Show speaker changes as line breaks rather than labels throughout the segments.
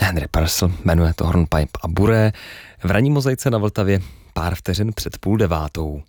Henry Purcell, jmenuje to Hornpipe a Buré. V ranní mozaice na Vltavě pár vteřin před 8:30.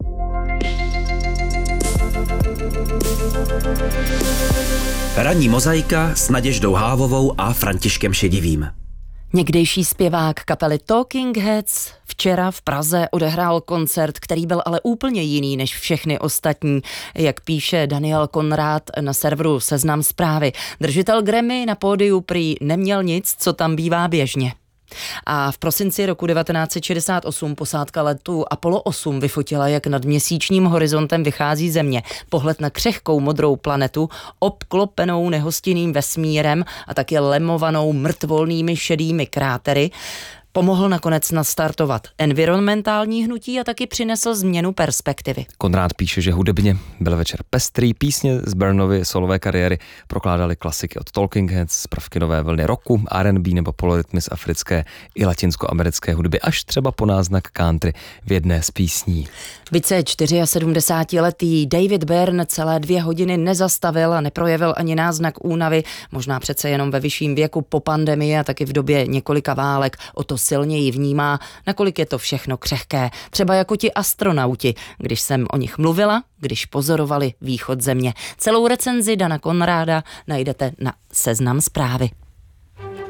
Ranní mozaika s Naděždou Hávovou a Františkem Šedivým.
Někdejší zpěvák kapely Talking Heads včera v Praze odehrál koncert, který byl ale úplně jiný než všechny ostatní, jak píše Daniel Konrád na serveru Seznam Zprávy. Držitel Grammy na pódiu prý neměl nic, co tam bývá běžně. A v prosinci roku 1968 posádka letu Apollo 8 vyfotila, jak nad měsíčním horizontem vychází Země. Pohled na křehkou modrou planetu, obklopenou nehostinným vesmírem a taky lemovanou mrtvolnými šedými krátery, pomohl nakonec nastartovat environmentální hnutí a taky přinesl změnu perspektivy.
Konrád píše, že hudebně byl večer pestrý, písně z Byrnovy solové kariéry prokládaly klasiky od Talking Heads, prvky nové vlny rocku, R&B nebo polorytmy z africké i latinskoamerické hudby, až třeba po náznak country v jedné z písní.
Byť se 74letý David Byrne celé 2 hodiny nezastavil a neprojevil ani náznak únavy, možná přece jenom ve vyšším věku po pandemii a taky v době několika válek, o to silněji vnímá, nakolik je to všechno křehké. Třeba jako ti astronauti, když jsem o nich mluvila, když pozorovali východ Země. Celou recenzi Dana Konráda najdete na Seznam Zprávy.